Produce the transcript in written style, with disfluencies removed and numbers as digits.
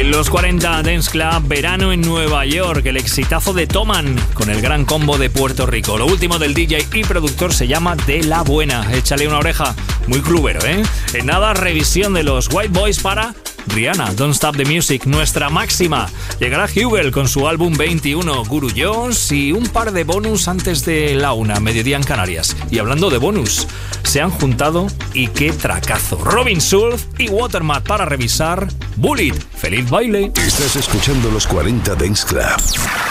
Los 40 Dance Club, verano en Nueva York, el exitazo de Toman con el gran combo de Puerto Rico. Lo último del DJ y productor se llama De La Buena. Échale una oreja, muy clubero, ¿eh? En nada, revisión de los White Boys para Rihanna, Don't Stop the Music, nuestra máxima. Llegará Hugel con su álbum 21, Guru Jones y un par de bonus antes de la 1, mediodía en Canarias. Y hablando de bonus, se han juntado y qué tracazo. Robin Schulz y Watermat para revisar Bullet. ¡Feliz baile! Estás escuchando los 40 Dance Club.